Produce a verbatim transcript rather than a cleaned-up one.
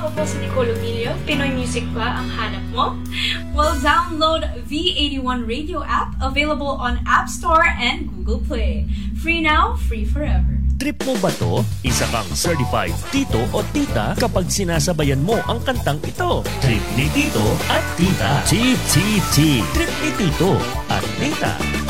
Ako po si Nicole Ovilio. Pinoy music ba ang hanap mo? Well, download V eighty-one Radio app, available on App Store and Google Play. Free now, free forever. Trip mo ba to? Isa kang certified tito o tita kapag sinasabayan mo ang kantang ito. Trip ni Tito at Tita. T T T. Trip ni Tito at Tita.